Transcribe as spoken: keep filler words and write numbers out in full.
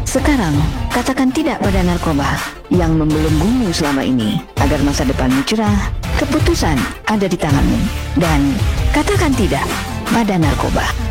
Sekarang, katakan tidak pada narkoba yang membelenggumu selama ini, agar masa depanmu cerah. Keputusan ada di tanganmu. Dan katakan tidak pada narkoba.